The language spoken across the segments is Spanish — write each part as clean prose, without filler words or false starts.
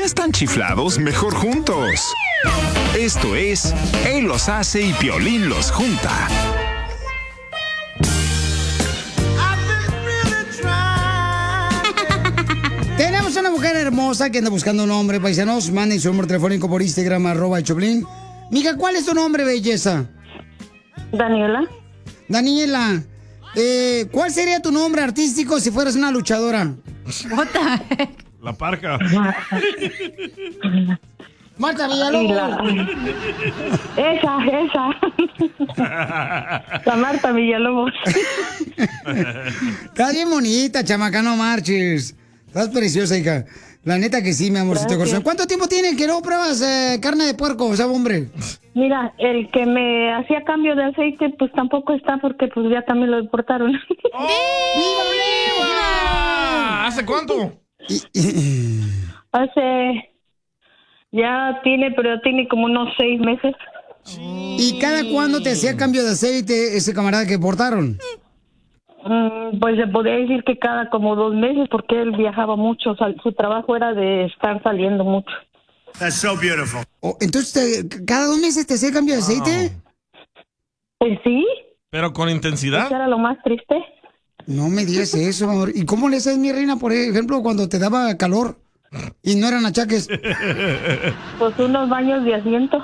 están chiflados, mejor juntos. Esto es Él los hace y Piolín los junta. Tenemos una mujer hermosa que anda buscando un hombre, paisanos. Manden su número telefónico por Instagram, @Choplin. Mija, ¿cuál es tu nombre, belleza? Daniela. Daniela, ¿cuál sería tu nombre artístico si fueras una luchadora? La Parca. Marta Villalobos. Esa. La Marta Villalobos. Estás bien bonita, chamaca, no marches. Estás preciosa, hija. La neta que sí, mi amorcito corazón. ¿Cuánto tiempo tiene que no pruebas carne de puerco, o sea, hombre? Mira, el que me hacía cambio de aceite, pues tampoco está porque pues ya también lo deportaron. ¡Oh! ¡Viva! ¿Hace cuánto? Pero tiene como unos 6 meses. ¿Y cada cuándo te hacía cambio de aceite ese camarada que deportaron? Pues se podría decir que cada como 2 meses, porque él viajaba mucho, o sea, su trabajo era de estar saliendo mucho. That's so beautiful. Entonces, ¿cada 2 meses te hacía cambio de aceite? Pues sí. ¿Pero con intensidad? Eso era lo más triste. No me digas eso, amor. ¿Y cómo le haces, mi reina, por ejemplo, cuando te daba calor y no eran achaques? Pues unos baños de asiento.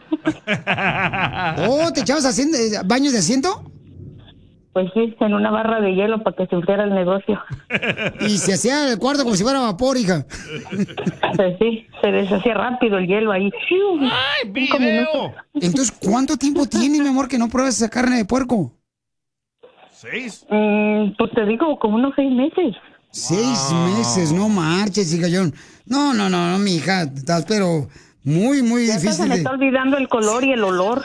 Oh, ¿te echabas baños de asiento? Pues sí, en una barra de hielo para que se enfriara el negocio. Y se hacía el cuarto como si fuera vapor, hija. Pues sí, se deshacía rápido el hielo ahí. ¡Ay, video! Entonces, ¿cuánto tiempo tiene, mi amor, que no pruebas esa carne de puerco? 6. Pues te digo, como unos 6 meses. 6 meses, no marches, hija. No, mi hija, estás pero muy, muy difícil. Se me está olvidando el color y el olor.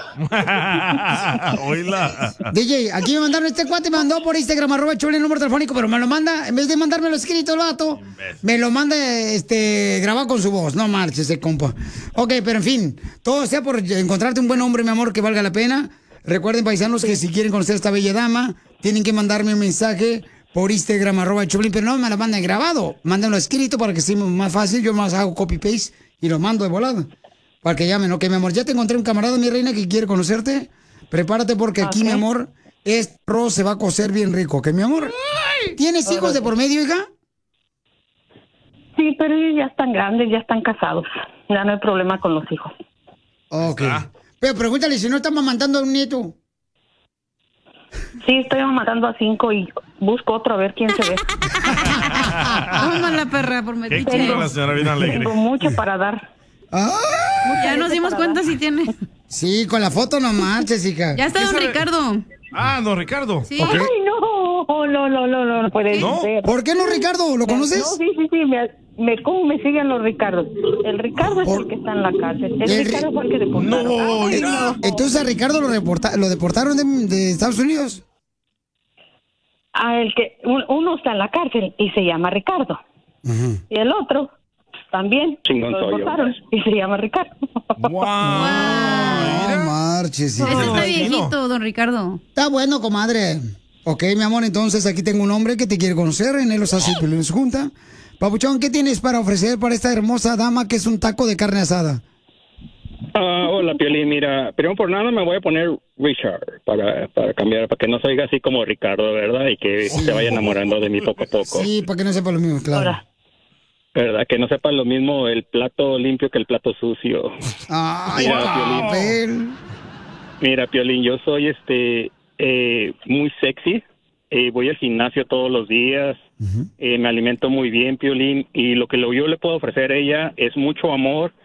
Oíla. DJ, aquí me mandaron este cuate, me mandó por Instagram, @Choplin, el número telefónico, pero me lo manda, en vez de mandármelo escrito el vato, me lo manda grabado con su voz. No marches, compa. Ok, pero en fin, todo sea por encontrarte un buen hombre, mi amor, que valga la pena. Recuerden, paisanos, que si quieren conocer a esta bella dama, tienen que mandarme un mensaje por Instagram, @Choplin, pero no me lo manden grabado, mándenlo escrito para que sea más fácil. Yo más hago copy-paste y lo mando de volada. Para que llamen, ok, mi amor. Ya te encontré un camarada, mi reina, que quiere conocerte. Prepárate porque aquí, mi amor, este arroz se va a cocer bien rico, ¿ok, mi amor? ¿Tienes hijos de por medio, hija? Sí, pero ellos ya están grandes, ya están casados. Ya no hay problema con los hijos. Ok. Pero pregúntale si no está mamantando a un nieto. Sí, estoy matando a 5 y busco otro a ver quién se ve. Vamos la perra por ¿Qué quiere la señora bien alegre? Tengo mucho para dar. Ya nos dimos cuenta si tiene. Sí, con la foto no marches, hija. Ya está don Ricardo. Don Ricardo. Sí. Okay. Ay, no puede ser. ¿Por qué no, Ricardo? ¿Lo conoces? No, sí, ¿cómo me siguen los Ricardos? El Ricardo es el que está en la cárcel. El Ricardo fue el que deportaron. Entonces a Ricardo lo deportaron de Estados Unidos. Uno está en la cárcel y se llama Ricardo. Y el otro también lo deportaron y se llama Ricardo. ¡Wow! No marches. Ese está viejito, don Ricardo. Está bueno, comadre. Ok, mi amor, entonces aquí tengo un hombre que te quiere conocer. En él los hace Piolín junta. Papuchón, ¿qué tienes para ofrecer para esta hermosa dama que es un taco de carne asada? Hola, Piolín. Mira, primero por nada me voy a poner Richard para cambiar, para que no se oiga así como Ricardo, ¿verdad? Y que se vaya enamorando de mí poco a poco. Sí, para que no sepa lo mismo, claro. ¿Verdad? Que no sepa lo mismo el plato limpio que el plato sucio. Ay, Piolín. Mira, Piolín, yo soy muy sexy. Voy al gimnasio todos los días. Me alimento muy bien, Piolín. Y lo que yo le puedo ofrecer a ella es mucho amor